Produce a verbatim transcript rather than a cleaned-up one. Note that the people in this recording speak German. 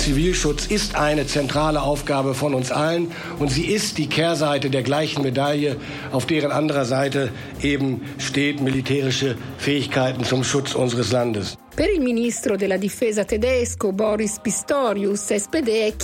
Zivilschutz ist eine zentrale Aufgabe von uns allen und sie ist die Kehrseite der gleichen Medaille, auf deren anderer Seite eben steht militärische Fähigkeiten zum Schutz unseres Landes. Per il ministro della difesa tedesco Boris Pistorius, S P D è